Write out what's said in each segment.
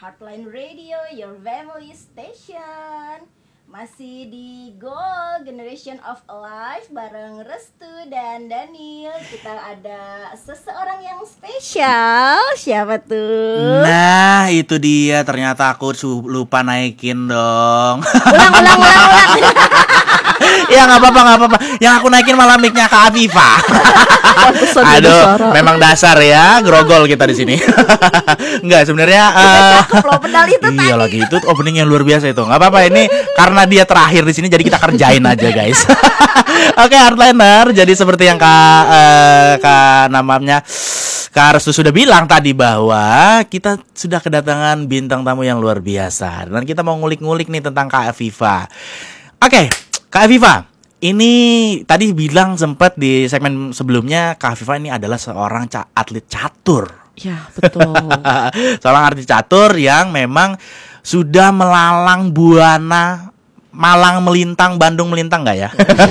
Heartline Radio, your family station. Masih di Goal Generation of Alive bareng Restu dan Daniel. Kita ada seseorang yang spesial. Siapa tuh? Nah, itu dia. Ternyata aku lupa naikin dong. Ulang. Ya nggak apa-apa. Yang aku naikin malah mic-nya Kak Afifa. Aduh, memang dasar ya, grogol kita di sini. Enggak, sebenarnya Cakep loh pedal itu tadi. iya lagi itu opening yang luar biasa itu. Nggak apa-apa, ini karena dia terakhir di sini jadi kita kerjain aja, guys. Oke, Heartliner. Jadi seperti yang Kak namanya Kak Restu sudah bilang tadi bahwa kita sudah kedatangan bintang tamu yang luar biasa. Dan kita mau ngulik-ngulik nih tentang Kak Afifa. Oke, Kak Afifa, ini tadi bilang sempat di segmen sebelumnya Kak Afifa ini adalah seorang atlet catur. Ya, betul. Seorang atlet catur yang memang sudah melalang buana Malang melintang, Bandung melintang nggak ya?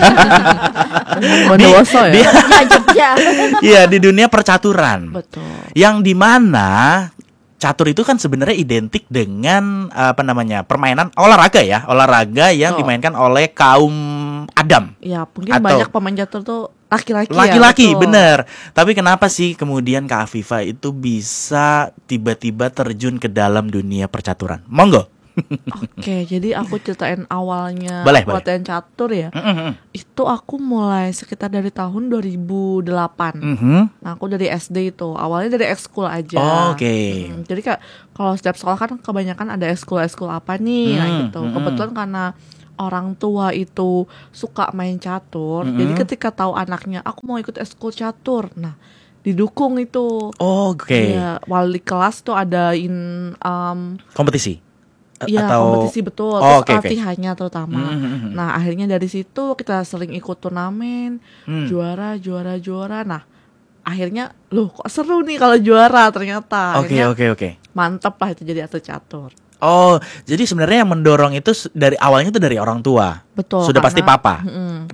Bondowoso ya? Jogja. Iya, di dunia percaturan. Betul. Yang dimana catur itu kan sebenarnya identik dengan permainan olahraga ya, olahraga yang dimainkan oleh kaum Adam. Ya, mungkin Atau banyak pemain catur tuh laki-laki laki-laki, ya, betul. bener. Tapi kenapa sih kemudian Kak Afifa itu bisa tiba-tiba terjun ke dalam dunia percaturan? Monggo. Oke, jadi aku ceritain awalnya Boleh. latihan catur ya. Itu aku mulai sekitar dari tahun 2008. Nah, aku dari SD itu. Awalnya dari ekskul aja. Oke. Jadi kalau setiap sekolah kan kebanyakan ada ekskul apa nih, nah gitu. Kebetulan karena orang tua itu suka main catur, jadi ketika tahu anaknya aku mau ikut ekskul catur, nah didukung itu. Oke. Ya, wali kelas tuh adain Kompetisi. iya, Atau kompetisi betul, Oh, terus oke. latihannya terutama. Nah, akhirnya dari situ kita sering ikut turnamen, juara. Nah, akhirnya loh kok seru nih kalau juara ternyata. Oke. Mantep lah itu jadi atlet catur. Oh, jadi sebenarnya yang mendorong itu dari awalnya itu dari orang tua. Betul. Sudah pasti papa.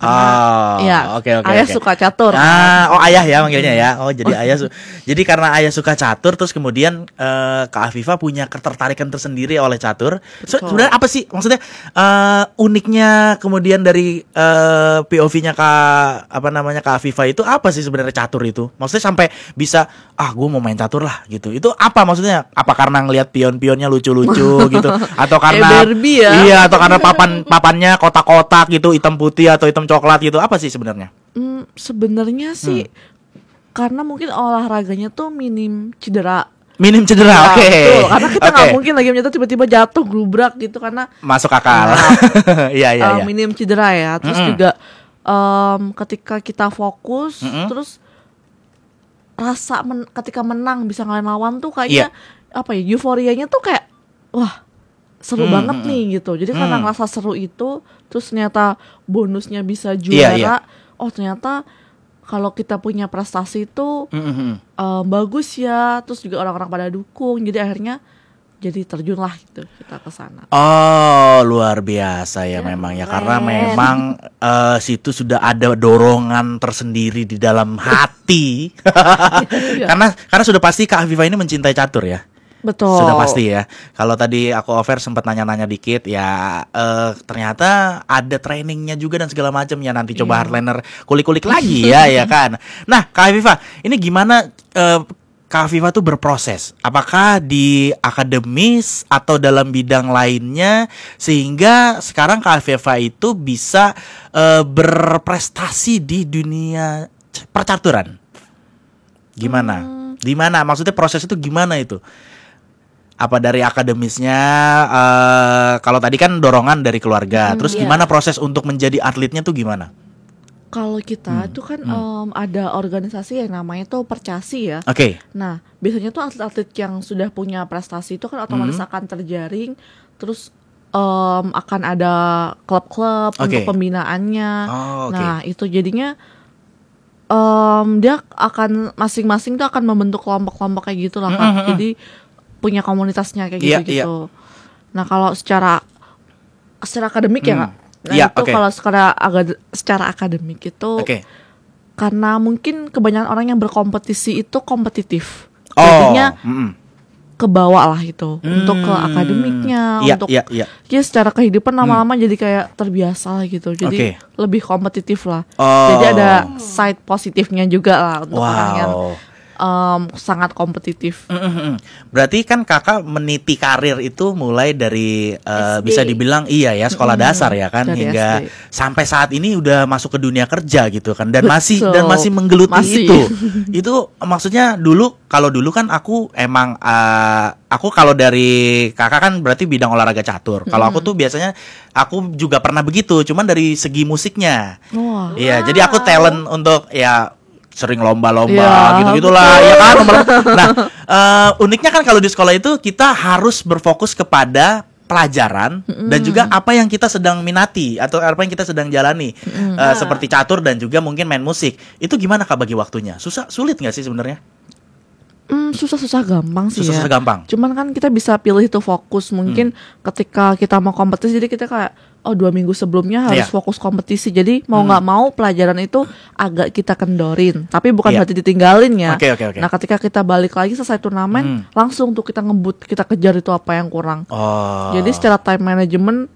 Oke. Ayah suka catur. Ayah ya manggilnya ya. Oh, jadi jadi karena ayah suka catur, terus kemudian Kak Afifa punya ketertarikan tersendiri oleh catur. Sebenarnya apa sih maksudnya uniknya kemudian dari POV-nya Kak Afifa itu apa sih sebenarnya catur itu? Maksudnya sampai bisa gue mau main catur lah gitu. Itu apa maksudnya? Apa karena ngelihat pion-pionnya lucu-lucu gitu atau karena Barbie ya? Iya, atau karena papannya kotak-kotak gitu, hitam putih atau hitam coklat gitu. Apa sih sebenarnya? Sebenarnya sih karena mungkin olahraganya tuh minim cedera. Oke. Betul, karena kita nggak mungkin lagi menjatuh tiba-tiba jatuh glubrak gitu karena masuk akal. Iya. Minim cedera ya. Terus juga ketika kita fokus, terus rasa ketika menang bisa ngalahin lawan tuh kayaknya euforianya tuh kayak wah seru banget nih gitu. Jadi karena ngerasa seru itu, terus ternyata bonusnya bisa juara. Oh ternyata kalau kita punya prestasi itu bagus ya. Terus juga orang-orang pada dukung. Jadi akhirnya jadi terjun lah gitu kita ke sana. Oh, luar biasa ya memang ya. Karena memang situ sudah ada dorongan tersendiri di dalam hati. Karena sudah pasti Kak Afifa ini mencintai catur ya. Betul. Sudah pasti ya. Kalau tadi aku offer sempat nanya-nanya dikit ya, ternyata ada trainingnya juga dan segala macam ya. Nanti coba Heartliner kulik-kulik lagi ya kan. Nah, Kak Afifa, ini gimana Kak Afifa tuh berproses? Apakah di akademis atau dalam bidang lainnya sehingga sekarang Kak Afifa itu bisa berprestasi di dunia percaturan? Gimana? Maksudnya proses itu gimana itu? Apa dari akademisnya? Kalau tadi kan dorongan dari keluarga. Terus gimana proses untuk menjadi atletnya tuh gimana? Kalau kita tuh kan ada organisasi yang namanya tuh Percasi ya. Oke. Nah, biasanya tuh atlet-atlet yang sudah punya prestasi itu kan otomatis akan terjaring, terus akan ada klub-klub untuk pembinaannya. Nah, itu jadinya dia akan masing-masing tuh akan membentuk kelompok-kelompok kayak gitu lah Kak. Jadi punya komunitasnya kayak gitu-gitu. Nah, kalau secara akademik ya Kak. Nah, itu kalau secara akademik itu karena mungkin kebanyakan orang yang berkompetisi itu kompetitif. Jadinya kebawa lah itu untuk ke akademiknya, Iya, untuk iya, iya. ya secara kehidupan lama-lama jadi kayak terbiasa lah gitu. Jadi Oke. lebih kompetitif lah. Oh. Jadi ada side positifnya juga lah untuk orang yang sangat kompetitif. Berarti kan kakak meniti karir itu mulai dari SD. bisa dibilang iya ya sekolah dasar ya kan, Dari hingga SD. sampai saat ini udah masuk ke dunia kerja gitu kan, dan Betul. masih menggeluti Masih. itu. Itu maksudnya kalau dulu kan aku emang aku kalau dari kakak kan berarti bidang olahraga catur. Kalau aku tuh biasanya aku juga pernah begitu, cuman dari segi musiknya. Wah. Iya, jadi aku talent untuk ya sering lomba-lomba Iya, gitu-gitulah ya kan. Nah, uniknya kan kalau di sekolah itu kita harus berfokus kepada pelajaran dan juga apa yang kita sedang minati atau apa yang kita sedang jalani. Seperti catur dan juga mungkin main musik. Itu gimana Kak bagi waktunya? Sulit nggak sih sebenarnya? Susah-susah gampang sih Susah-susah ya. gampang. Cuman kan kita bisa pilih itu fokus. Mungkin ketika kita mau kompetisi, jadi kita kayak 2 minggu sebelumnya harus Iya. fokus kompetisi. Jadi mau nggak mau pelajaran itu agak kita kendorin. Tapi bukan Iya. berarti ditinggalin ya. Oke. Nah ketika kita balik lagi selesai turnamen, langsung tuh kita ngebut, kita kejar itu apa yang kurang. Oh. Jadi secara time management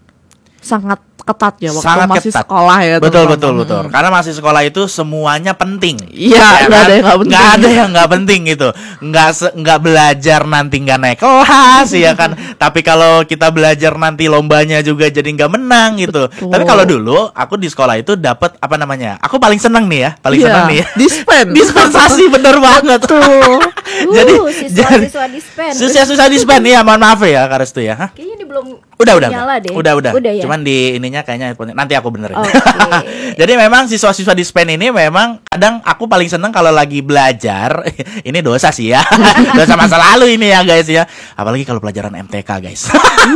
sangat ketat ya waktu Sangat masih ketat. sekolah ya. Betul. terutama. Karena masih sekolah itu semuanya penting. Iya, Ya nggak ada yang nggak penting. Nggak ada yang nggak penting gitu. Nggak belajar nanti nggak naik kelas ya kan. Tapi kalau kita belajar nanti lombanya juga jadi nggak menang gitu. Betul. Tapi kalau dulu aku di sekolah itu dapat apa namanya? Aku paling seneng nih ya, paling Iya, seneng nih. dispensasi bener banget. tuh. Jadi siswa-siswa dispen. susah dispen ya, mohon maaf ya Kak Restu ya. Hah? Kayaknya ini belum Udah. nyala deh. Udah. ya. Cuman di ininya kayaknya nanti aku benerin. Oke. Jadi memang siswa-siswa di SPEN ini memang kadang aku paling seneng kalau lagi belajar. Ini dosa sih ya. Dosa masa lalu ini ya guys ya. Apalagi kalau pelajaran MTK guys.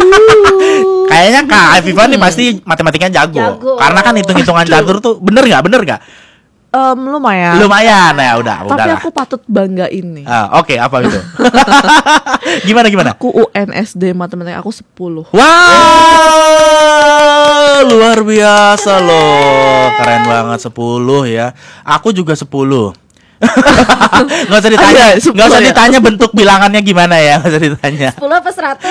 Kayaknya Kak Afifa nih pasti matematikanya jago. Jago. Karena kan hitung-hitungan catur tuh bener nggak? Lumayan. Lumayan. Nah udah Tapi lah. aku patut banggain nih. Oke, apa itu? Gimana? Aku UNSD matematika aku 10. Wow, luar biasa loh. Keren banget 10 ya. Aku juga 10. Nggak usah ditanya, Ada 10 nggak usah ya? ditanya bentuk bilangannya gimana ya, nggak usah ditanya. 10 apa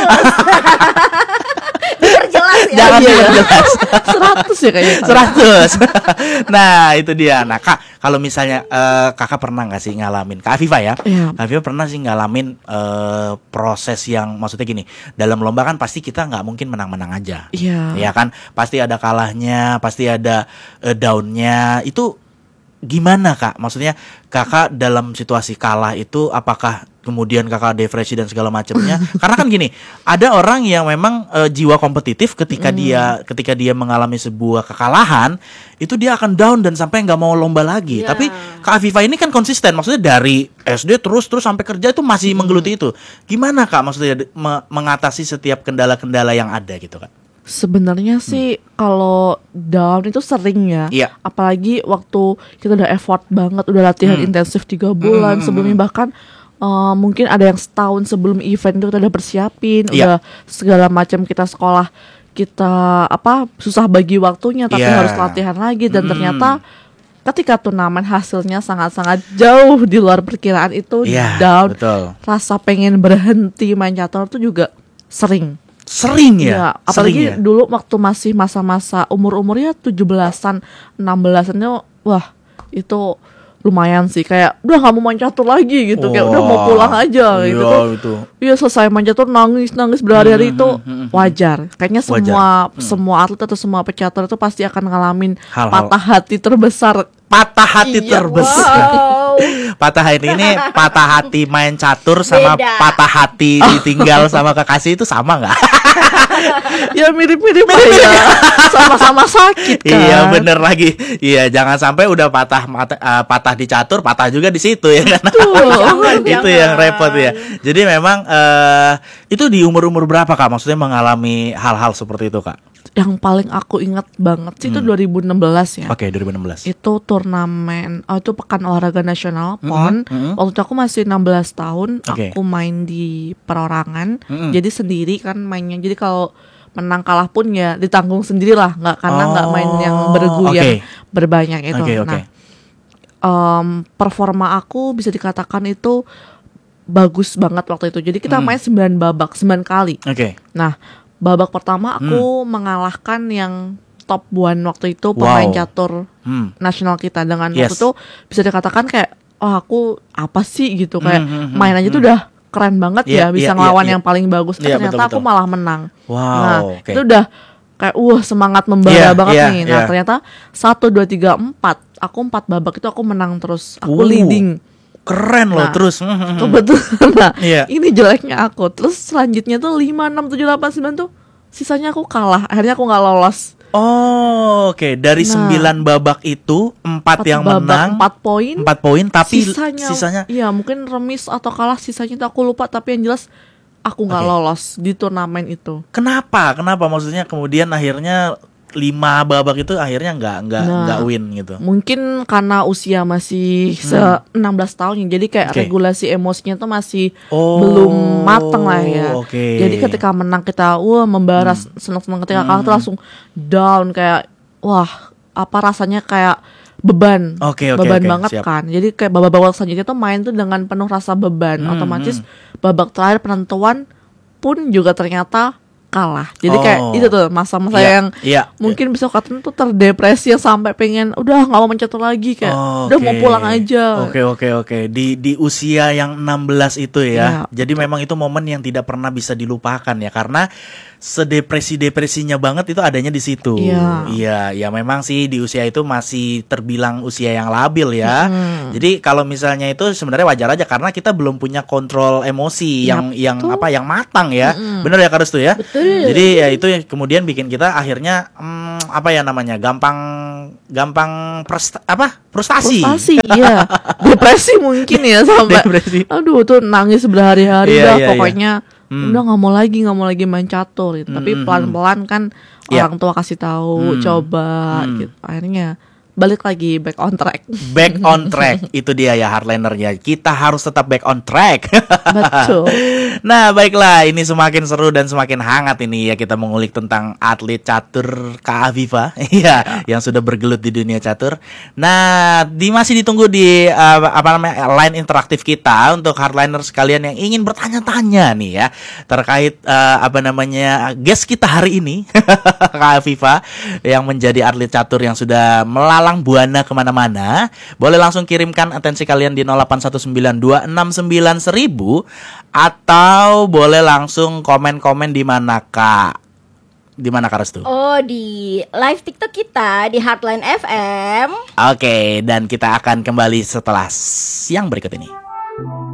100? Biar jelas ya. Jangan Iya. jelas. 100 ya kayaknya. 100. Nah itu dia. Nah Kak, kalau misalnya kakak pernah nggak sih ngalamin, Kak Afifa ya? Iya. Kak Afifa pernah sih ngalamin proses yang maksudnya gini, dalam lomba kan pasti kita nggak mungkin menang-menang aja. Iya. Ya kan, pasti ada kalahnya, pasti ada downnya. Itu gimana Kak? Maksudnya kakak dalam situasi kalah itu apakah kemudian kakak depresi dan segala macamnya? Karena kan gini, ada orang yang memang jiwa kompetitif ketika dia mengalami sebuah kekalahan, itu dia akan down dan sampai nggak mau lomba lagi. Iya. Tapi Kak Afifa ini kan konsisten, maksudnya dari SD terus sampai kerja itu masih menggeluti itu. Gimana Kak maksudnya mengatasi setiap kendala-kendala yang ada gitu Kak? Sebenarnya sih kalau down itu sering ya. Iya. Apalagi waktu kita udah effort banget, udah latihan intensif 3 bulan sebelumnya, bahkan mungkin ada yang setahun sebelum event itu kita udah persiapin, Iya. udah segala macam kita sekolah, kita susah bagi waktunya tapi Iya. harus latihan lagi, dan ternyata ketika turnamen hasilnya sangat-sangat jauh di luar perkiraan itu, Iya, down, betul. rasa pengen berhenti main catur tuh juga sering. Sering ya? Iya, apalagi Sering ya? dulu waktu masih masa-masa umur-umurnya 17-an, 16-an itu, wah, itu lumayan sih, kayak udah nggak mau main catur lagi gitu, kayak udah mau pulang aja gitu. Iya, Tuh. itu. Iya, selesai main catur nangis berhari-hari itu wajar. Kayaknya semua atlet atau semua pecatur itu pasti akan ngalamin Hal-hal. patah hati terbesar. Patah hati Iya, terbesar. Wow. Patah hati ini patah hati main catur sama Beda. patah hati ditinggal sama kekasih itu sama nggak? Ya mirip-mirip lah ya. Sama-sama sakit kan. Iya bener lagi. Iya jangan sampai udah patah di catur, patah juga di situ ya kan. Itu yang repot ya. Jadi memang itu di umur berapa Kak? Maksudnya mengalami hal-hal seperti itu Kak? Yang paling aku ingat banget sih itu 2016 ya. Oke 2016. Itu turnamen, itu Pekan Olahraga Nasional PON. Waktu itu aku masih 16 tahun, Oke. aku main di perorangan. Jadi sendiri kan mainnya. Jadi kalau menang kalah pun ya ditanggung sendiri lah, karena nggak main yang bergu oke. yang berbanyak itu. Oke. Nah, performa aku bisa dikatakan itu bagus banget waktu itu. Jadi kita main 9 babak, 9 kali. Oke. Nah, babak pertama aku mengalahkan yang top 1 waktu itu pemain catur nasional kita dengan waktu itu bisa dikatakan kayak aku apa sih gitu kayak main aja tuh udah keren banget ya bisa ngelawan yang paling bagus. Ternyata aku malah menang. Nah, itu udah kayak semangat membara banget nih. Nah, ternyata 1 2 3 4 aku 4 babak itu aku menang terus. Aku leading. Keren loh terus. Kebetulan. Nah, ini jeleknya aku. Terus selanjutnya tuh 5 6 7 8 9 tuh sisanya aku kalah. Akhirnya aku enggak lolos. Oke. Dari 9 babak itu 4 yang babak, menang, 4 poin. 4 poin tapi sisanya iya, mungkin remis atau kalah, sisanya tuh aku lupa, tapi yang jelas aku enggak lolos di turnamen itu. Kenapa? Maksudnya kemudian akhirnya 5 babak itu akhirnya nggak win gitu. Mungkin karena usia masih 16 tahun, jadi kayak regulasi emosinya tuh masih belum mateng lah ya. Jadi ketika menang kita membara senang-senang, ketika kalah tuh langsung down kayak apa rasanya kayak beban. Beban banget siap. Kan. Jadi kayak babak-babak selanjutnya tuh main tuh dengan penuh rasa beban. Otomatis babak terakhir penentuan pun juga ternyata kalah. Jadi kayak itu tuh masa-masa yang mungkin bisa katakan tuh terdepresi yang sampai pengen udah nggak mau mencatur lagi kayak udah mau pulang aja. Oke. Di usia yang 16 itu ya. Jadi memang itu momen yang tidak pernah bisa dilupakan ya, karena sedepresi-depresinya banget itu adanya di situ. Iya, memang sih di usia itu masih terbilang usia yang labil ya. Jadi kalau misalnya itu sebenarnya wajar aja karena kita belum punya kontrol emosi yang matang ya. Bener ya Kak Restu ya? Betul. Jadi ya itu yang kemudian bikin kita akhirnya frustasi. Iya. Depresi mungkin ya sampai. Aduh tuh nangis berhari-hari pokoknya. Udah nggak mau lagi main catur gitu. Tapi pelan-pelan kan orang tua kasih tahu, coba gitu. Akhirnya balik lagi back on track. Back on track itu dia ya hardlinernya. Kita harus tetap back on track. Betul. Nah, baiklah, ini semakin seru dan semakin hangat ini ya kita mengulik tentang atlet catur Kak Afifa ya, yang sudah bergelut di dunia catur. Nah, masih ditunggu di line interaktif kita untuk hardliner sekalian yang ingin bertanya-tanya nih ya terkait guest kita hari ini Kak Afifa yang menjadi atlet catur yang sudah melalang buana kemana-mana. Boleh langsung kirimkan atensi kalian di 0819269000 atau boleh langsung komen-komen di mana Kak? Di mana Kak Restu? Di live TikTok kita di Hardline FM. Oke, dan kita akan kembali setelah yang berikut ini.